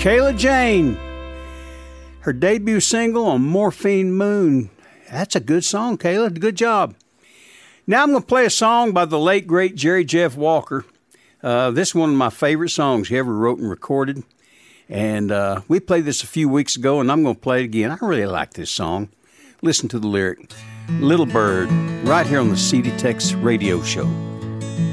Kayla Jane. Her debut single on Morphine Moon. That's a good song, Kayla. Good job. Now I'm going to play a song by the late, great Jerry Jeff Walker. This is one of my favorite songs he ever wrote and recorded. And we played this a few weeks ago, and I'm going to play it again. I really like this song. Listen to the lyric. Little Bird, right here on the CD Tex Radio Show.